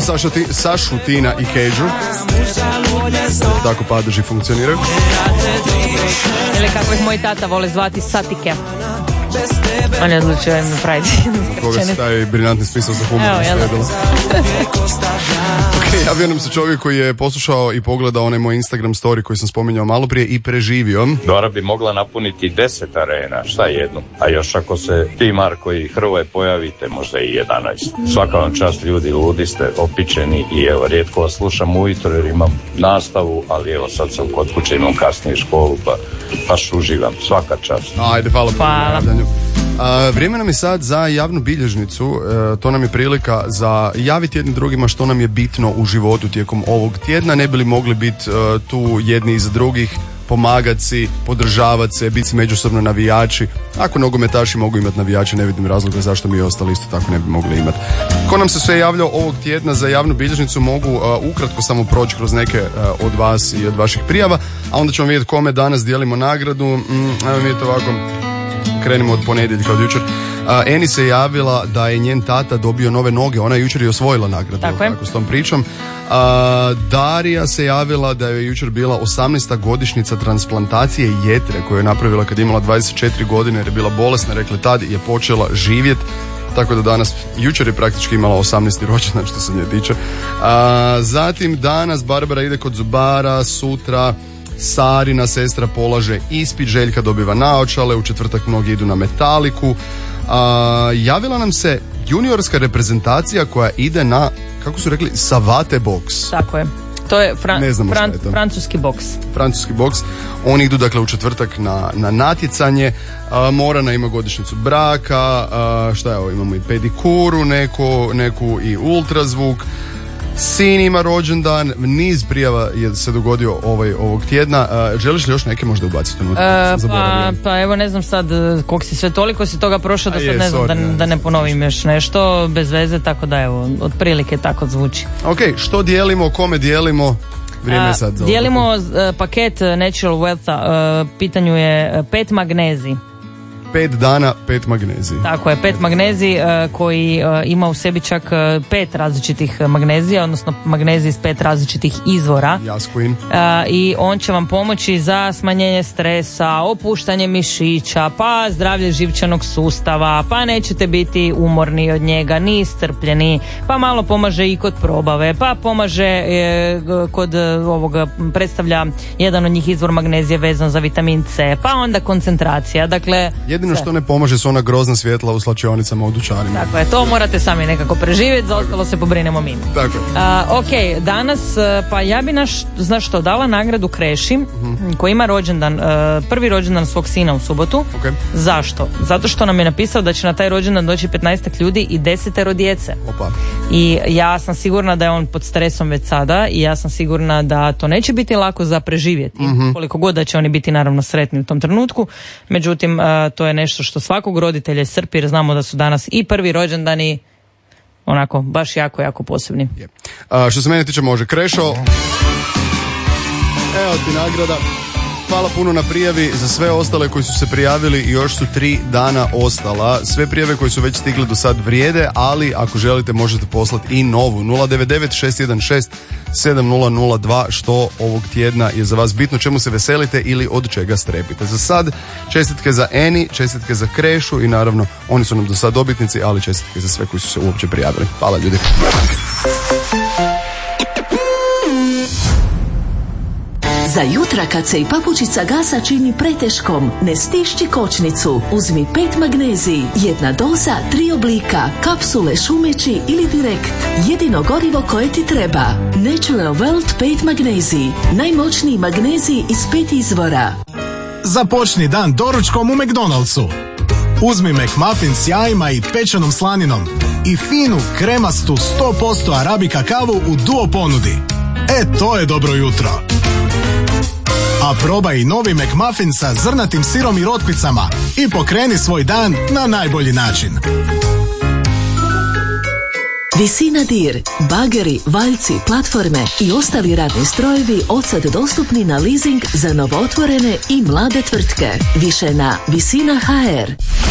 slušamo Sašu, Tina i Keđu. Tako padeži funkcioniraju. Ili kako ih moj tata vole zvati, Satike. On je odlučio im napraviti. Koga se taj briljantni smisao za humor slijedila. Ok, javio nam se čovjek koji je poslušao i pogledao onaj moj Instagram story koji sam spominjao malo prije i preživio. Dora bi mogla napuniti 10 arena, šta jednu? A još ako se ti, Marko i Hrvoje pojavite, možda i 11. Svaka vam čast, ljudi, ludi ste, opičeni i evo, rijetko vas slušam ujutro jer imam nastavu, ali evo sad sam kod kuće, imam kasnije školu, pa baš uživam, svaka čast. Ajde, hvala. Vrijeme nam je sad za javnu bilježnicu, to nam je prilika za javiti jednim drugima što nam je bitno u životu tijekom ovog tjedna, ne bi li mogli biti tu jedni iza drugih, pomagati si, podržavati se, biti međusobno navijači. Ako nogometaši mogu imati navijači, ne vidim razloga zašto mi ostali isto tako ne bi mogli imati. Ko nam se sve javljao ovog tjedna za javnu bilježnicu, mogu ukratko samo proći kroz neke od vas i od vaših prijava, a onda ćemo vidjeti kome danas dijelimo nagradu. Ajmo vidjeti ovako. Krenimo od ponedjeljka, od jučer. Eni se javila da je njen tata dobio nove noge, ona je jučer i osvojila nagradu. Tako s tom pričom. Darija se javila da je jučer bila 18. godišnjica transplantacije jetre koju je napravila kad je imala 24 godine jer je bila bolesna, rekli tad je počela živjeti. Tako da danas, jučer je praktički imala 18. rođendan što se nje tiče. Zatim danas Barbara ide kod zubara, sutra Sarina sestra polaže ispit, Željka dobiva naočale, u četvrtak mnogi idu na metaliku. Javila nam se juniorska reprezentacija koja ide na, kako su rekli, savate boks. Tako je. To je, francuski boks. Francuski boks. Oni idu dakle u četvrtak na natjecanje. Morana ima godišnjicu braka. Šta je ovo? Imamo i pedikuru, neku i ultrazvuk. Sin ima rođendan, niz prijava je se dogodio ovog tjedna. Želiš li još neke možda ubaciti unutra? Pa evo ne znam sad koliko si sve, toliko si toga prošao da sad ne znam da ne ponovim još nešto bez veze, tako da evo, otprilike tako zvuči. Ok, što dijelimo, kome dijelimo? Vrijeme je sad za dijelimo paket Natural Wealtha, pitanju je 5 magnezij. 5 dana, 5 magnezij. Tako je, 5 magnezij koji ima u sebi čak 5 različitih magnezija, odnosno magnezij iz 5 različitih izvora. Jasquin. I on će vam pomoći za smanjenje stresa, opuštanje mišića, pa zdravlje živčanog sustava, pa nećete biti umorni od njega, ni iscrpljeni, pa malo pomaže i kod probave, pa pomaže kod ovoga, predstavlja jedan od njih izvor magnezija vezan za vitamin C, pa onda koncentracija, dakle jedino što ne pomaže su ona grozna svjetla u slačionicama u dućanima. Tako je, to morate sami nekako preživjeti, za ostalo se pobrinemo mi. Tako je. Ok, danas, pa ja bi znaš što, dala nagradu Kreši, koji ima rođendan, prvi rođendan svog sina u subotu. Okay. Zašto? Zato što nam je napisao da će na taj rođendan doći 15 ljudi i 10 djece. Opa. I ja sam sigurna da je on pod stresom već sada i ja sam sigurna da to neće biti lako za preživjeti. Koliko god da će oni biti naravno sretni u tom trenutku. Međutim, to je nešto što svakog roditelja srpi jer znamo da su danas i prvi rođendani onako baš jako posebni. Što se mene tiče može. Krešo, evo ti nagrada. Hvala puno na prijavi. Za sve ostale koji su se prijavili i još su 3 dana ostala. Sve prijave koje su već stigle do sad vrijede, ali ako želite možete poslati i novu 099-616-7002 što ovog tjedna je za vas bitno, čemu se veselite ili od čega strepite. Za sad čestitke za Eni, čestitke za Krešu i naravno oni su nam do sad dobitnici, ali čestitke za sve koji su se uopće prijavili. Hvala ljudi. Za jutra kad se i papučica gasa čini preteškom, ne stišći kočnicu. Uzmi 5 magnezij, 1 doza, 3 oblika, kapsule, šumeći ili direkt. Jedino gorivo koje ti treba. Natural Wealth 5 magnezij. Najmoćniji magnezij iz 5 izvora. Započni dan doručkom u McDonald'su. Uzmi McMuffin s jajima i pečenom slaninom i finu, kremastu 100% arabika kavu u duo ponudi. To je dobro jutro. A probaj i novi McMuffin sa zrnatim sirom i rotkvicama i pokreni svoj dan na najbolji način. Visina Dir, bageri, valjci, platforme i ostali radni strojevi odsad dostupni na leasing za novootvorene i mlade tvrtke. Više na Visina HR.